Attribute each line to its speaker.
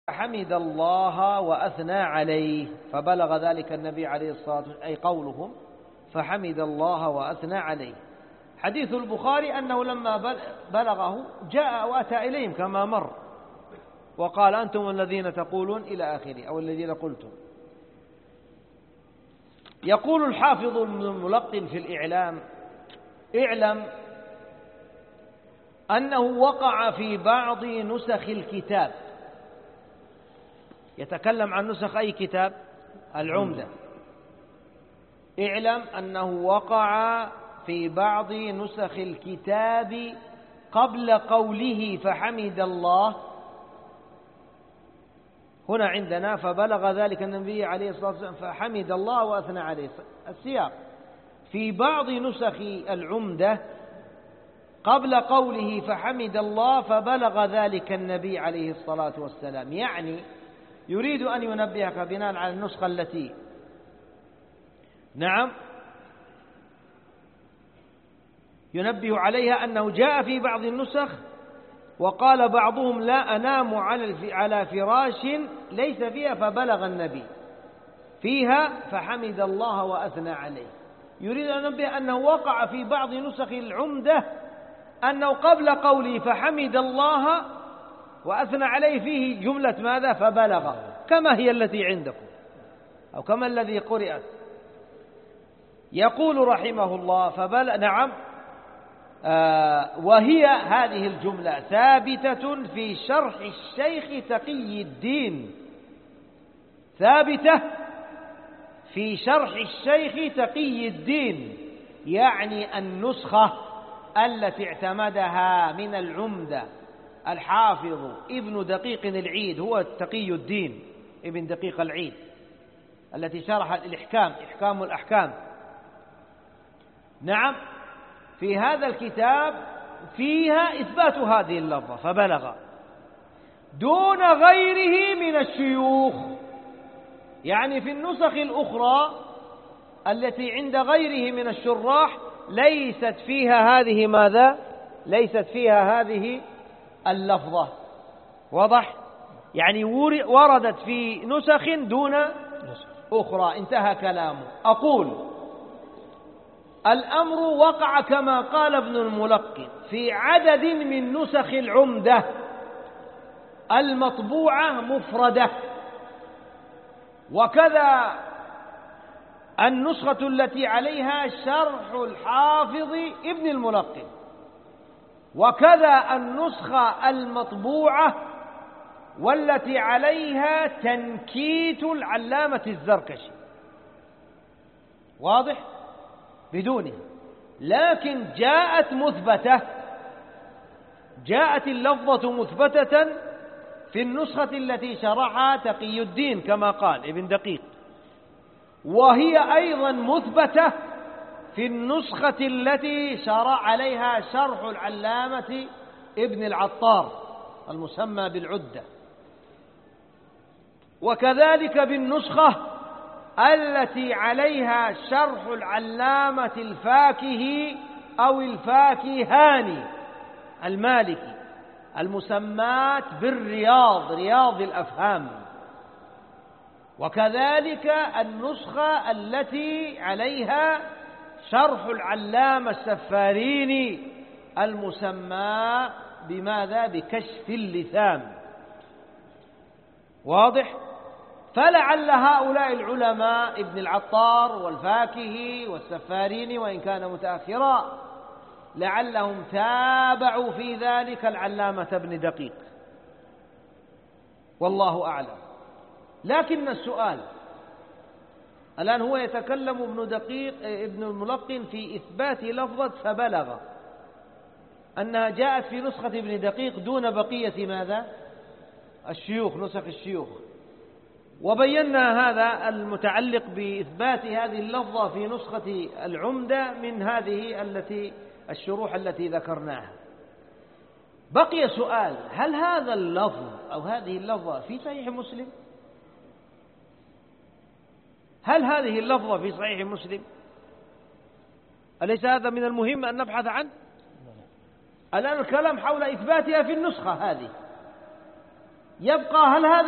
Speaker 1: حمد الله وأثنى عليه، فبلغ ذلك النبي عليه الصلاة والسلام، أي قولهم فحمد الله وأثنى عليه. حديث البخاري أنه لما بلغه جاء وأتى إليهم كما مر وقال أنتم الذين تقولون إلى آخره، أو الذين قلتم. يقول الحافظ ابن الملقن في الإعلام: اعلم أنه وقع في بعض نسخ الكتاب، يتكلم عن نسخ أي كتاب؟ العمدة. اعلم أنه وقع في بعض نسخ الكتاب قبل قوله فحمد الله. هنا عندنا فبلغ ذلك النبي عليه الصلاة والسلام فحمد الله وأثنى عليه. السياق في بعض نسخ العمدة قبل قوله فحمد الله فبلغ ذلك النبي عليه الصلاة والسلام، يعني يريد أن ينبهك بناء على النسخة التي ينبه عليها أنه جاء في بعض النسخ وقال بعضهم لا أنام على فراش ليس فيها فبلغ النبي، فيها فحمد الله وأثنى عليه. يريد أن ينبه أنه وقع في بعض نسخ العمدة أنه قبل قوله فحمد الله وأثنى عليه فيه جملة ماذا؟ فبلغ، كما هي التي عندكم أو كما الذي قرأت. يقول رحمه الله وهي هذه الجملة ثابتة في شرح الشيخ تقي الدين، ثابتة في شرح الشيخ تقي الدين، يعني النسخة التي اعتمدها من العمدة الحافظ ابن دقيق العيد، هو تقي الدين ابن دقيق العيد التي شرح الإحكام، إحكام الأحكام. نعم، في هذا الكتاب فيها إثبات هذه اللفظة فبلغ دون غيره من الشيوخ، يعني في النسخ الأخرى التي عند غيره من الشراح ليست فيها هذه ماذا؟ ليست فيها هذه اللفظة. واضح؟ يعني وردت في نسخ دون أخرى. انتهى كلامه. أقول الأمر وقع كما قال ابن الملقن في عدد من نسخ العمدة المطبوعة مفردة، وكذا النسخة التي عليها شرح الحافظ ابن الملقن، وكذا النسخة المطبوعة والتي عليها تنكيت العلامة الزركشي. واضح؟ بدونه، لكن جاءت مثبتة، جاءت اللفظة مثبتة في النسخة التي شرحها تقي الدين كما قال ابن دقيق، وهي أيضا مثبتة في النسخة التي شرع عليها شرح العلامة ابن العطار المسمى بالعدة، وكذلك بالنسخة التي عليها شرح العلامة الفاكهي أو الفاكهاني المالكي المسمات بالرياض، رياض الأفهام، وكذلك النسخة التي عليها شرح العلامة السفاريني المسمى بماذا؟ بكشف اللثام. واضح؟ فلعل هؤلاء العلماء ابن العطار والفاكهي والسفاريني وإن كان متأخرا لعلهم تابعوا في ذلك العلامة ابن دقيق، والله أعلم. لكن السؤال الآن هو يتكلم ابن الملقن في إثبات لفظة فبلغ أنها جاءت في نسخة ابن دقيق دون بقية ماذا؟ الشيوخ، نسخ الشيوخ، وبينا هذا المتعلق بإثبات هذه اللفظة في نسخة العمدة من هذه الشروح التي ذكرناها. بقي سؤال: هل هذا اللفظ أو هذه اللفظة في صحيح مسلم؟ هل هذه اللفظة في صحيح مسلم؟ أليس هذا من المهم أن نبحث عنه؟ الآن الكلام حول إثباتها في النسخة هذه، يبقى هل هذا